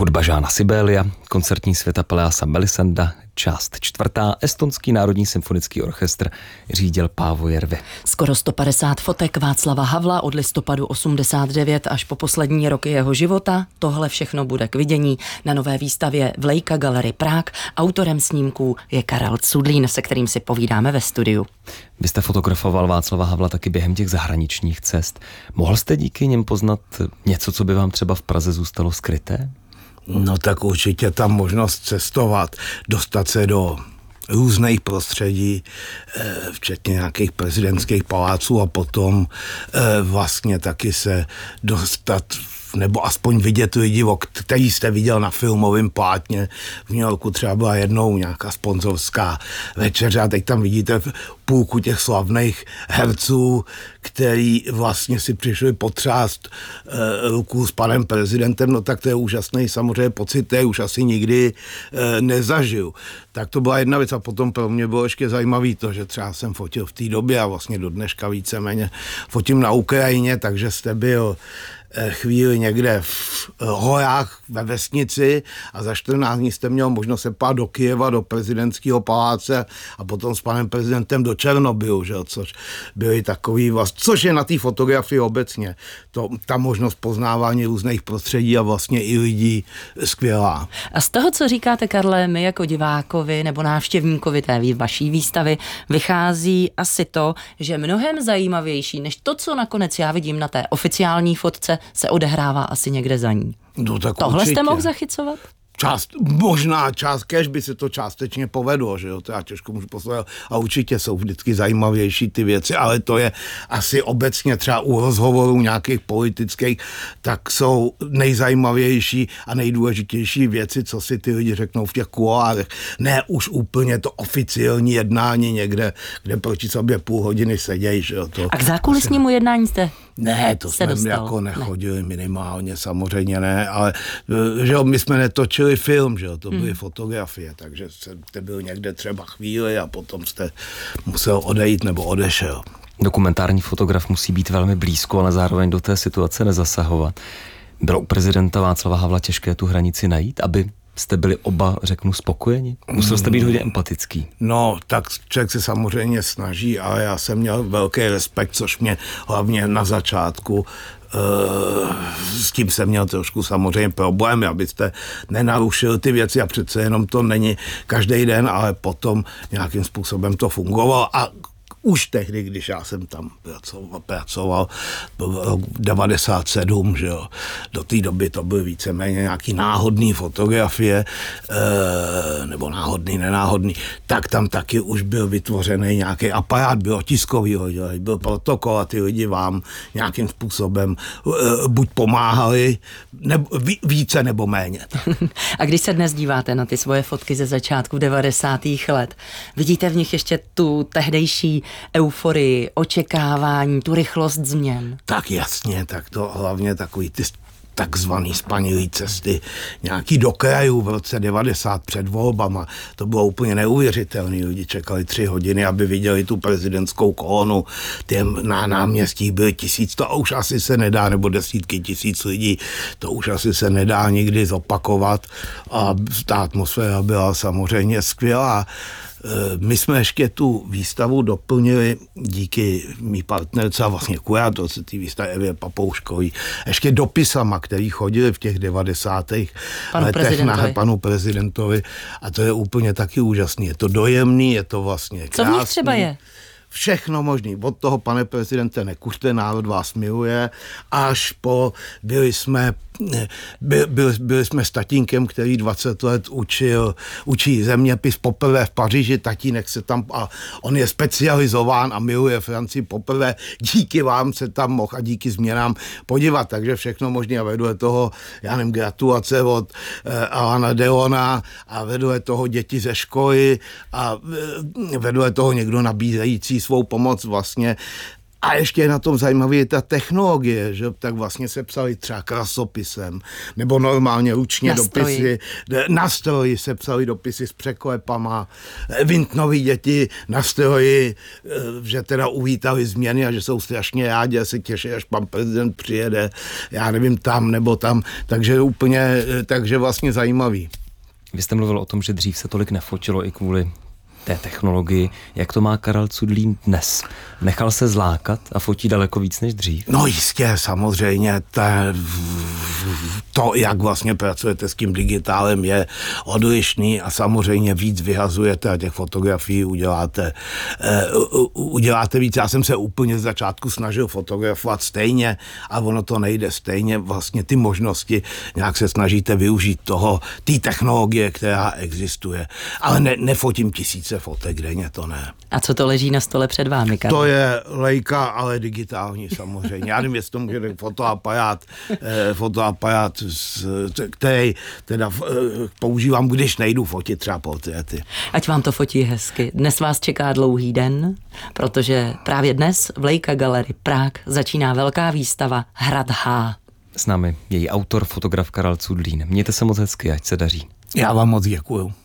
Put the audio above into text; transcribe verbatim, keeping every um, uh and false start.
Hudba Žána Sibélia, koncertní světa Pelléase Melisenda, část čtvrtá, Estonský národní symfonický orchestr řídil Paavo Järvi. Skoro sto padesát fotek Václava Havla od listopadu osmdesát devět až po poslední roky jeho života. Tohle všechno bude k vidění na nové výstavě v Leica Gallery Prague. Autorem snímků je Karel Cudlín, se kterým si povídáme ve studiu. Vy jste fotografoval Václava Havla taky během těch zahraničních cest. Mohl jste díky něm poznat něco, co by vám třeba v Praze zůstalo skryté? No tak určitě tam možnost cestovat, dostat se do různých prostředí, včetně nějakých prezidentských paláců a potom vlastně taky se dostat nebo aspoň vidět lidi, který jste viděl na filmovém plátně. V New Yorku třeba byla jednou nějaká sponzorská večeře a teď tam vidíte půlku těch slavných herců, který vlastně si přišli potřást e, ruku s panem prezidentem, no tak to je úžasný samozřejmě pocit, to je už asi nikdy e, nezažiju. Tak to byla jedna věc a potom pro mě bylo ještě zajímavý to, že třeba jsem fotil v té době a vlastně do dneška víceméně fotím na Ukrajině, takže jste byl chvíli někde v horách ve vesnici a za čtrnáct dní jste měl možnost se pát do Kyjeva, do prezidentského paláce a potom s panem prezidentem do Černobylu, že? Což byly takový vlastně, což je na té fotografii obecně, to, ta možnost poznávání různých prostředí a vlastně i lidí skvělá. A z toho, co říkáte, Karle, my jako divákovi nebo návštěvníkovi té vaší výstavy vychází asi to, že mnohem zajímavější než to, co nakonec já vidím na té oficiální fotce, se odehrává asi někde za ní. No, tak tohle určitě jste mohl zachycovat? Část, možná část, kež by se to částečně povedlo, že jo, to já těžko můžu poslouchat a určitě jsou vždycky zajímavější ty věci, ale to je asi obecně třeba u rozhovorů nějakých politických, tak jsou nejzajímavější a nejdůležitější věci, co si ty lidi řeknou v těch kuloárech. Ne už úplně to oficiální jednání někde, kde proti sobě půl hodiny sedějí, že jo. To a k zákulisnímu asi jednání jste Ne, to jsme dostal. jako nechodili ne. minimálně, samozřejmě ne, ale že jo, my jsme netočili film, že jo, to byly hmm. fotografie, takže jste byl někde třeba chvíli a potom jste musel odejít nebo odešel. Dokumentární fotograf musí být velmi blízko, ale zároveň do té situace nezasahovat. Bylo u prezidenta Václava Havla těžké tu hranici najít, aby jste byli oba, řeknu, spokojeni? Musel jste být hodně empatický. No, tak člověk se samozřejmě snaží, ale já jsem měl velký respekt, což mě hlavně na začátku Uh, s tím jsem měl trošku samozřejmě problém, abyste nenarušil ty věci a přece jenom to není každý den, ale potom nějakým způsobem to fungovalo a už tehdy, když já jsem tam pracoval, pracoval to byl rok devadesát sedm, že jo, do té doby to byly víceméně nějaký náhodný fotografie, e, nebo náhodný, nenáhodný, tak tam taky už byl vytvořený nějaký aparát, bylo tiskový oddělení, byl protokol a ty lidi vám nějakým způsobem e, buď pomáhali, nebo, více nebo méně. A když se dnes díváte na ty svoje fotky ze začátku devadesátých let, vidíte v nich ještě tu tehdejší euforii, očekávání, tu rychlost změn? Tak jasně, tak to hlavně takový ty takzvaný spanilý cesty, nějaký do krajů v roce devadesát před volbama. To bylo úplně neuvěřitelné. Lidi čekali tři hodiny, aby viděli tu prezidentskou kolonu. Těm na náměstí byly tisíc, to už asi se nedá, nebo desítky tisíc lidí, to už asi se nedá nikdy zopakovat. A ta atmosféra byla samozřejmě skvělá. My jsme ještě tu výstavu doplnili díky mý partnerce a vlastně kurátorce té výstavy Evě Papouškový ještě dopisama, který chodili v těch devadesátých letech na panu prezidentovi a to je úplně taky úžasný. Je to dojemný, je to vlastně krásný. Co v nich třeba je? Všechno možný. Od toho, pane prezidente, nekuřte, národ vás miluje, až po byli jsme By, byli, byli jsme s tatínkem, který dvacet let učil, učí zeměpis poprvé v Paříži, tatínek se tam, a on je specializován a miluje Francii poprvé, díky vám se tam mohl a díky změnám podívat, takže všechno možné a vedle toho, já nevím, gratulace od eh, Alana Delona a vedle toho děti ze školy a eh, vedle toho někdo nabízející svou pomoc vlastně A ještě je na tom zajímavé je ta technologie, že tak vlastně se psali třeba krasopisem, nebo normálně ručně na dopisy. Stroji. Na stroji se psali dopisy s překlepama. Vintnoví děti na stroji, že teda uvítali změny a že jsou strašně rádi a se těší, až pan prezident přijede, já nevím, tam nebo tam. Takže úplně, takže vlastně zajímavý. Vy jste mluvil o tom, že dřív se tolik nefotilo i kvůli té technologii. Jak to má Karel Cudlík dnes? Nechal se zlákat a fotí daleko víc než dřív? No jistě, samozřejmě. Ta, to, jak vlastně pracujete s tím digitálem, je odlišný a samozřejmě víc vyhazujete a těch fotografií uděláte, uh, uděláte víc. Já jsem se úplně z začátku snažil fotografovat stejně a ono to nejde stejně. Vlastně ty možnosti nějak se snažíte využít toho, té technologie, která existuje. Ale ne, nefotím tisíce fotek denně, to ne. A co to leží na stole před vámi, Karel? To je Leica, ale digitální samozřejmě. Já nevím, jestli to může fotoaparát, eh, fotoaparát, který teda eh, používám, když nejdu fotit třeba portréty. Ať vám to fotí hezky. Dnes vás čeká dlouhý den, protože právě dnes v Leica Gallery Prague začíná velká výstava Hrad H. S námi její autor, fotograf Karel Cudlík. Mějte se moc hezky, ať se daří. Já vám moc děkuju.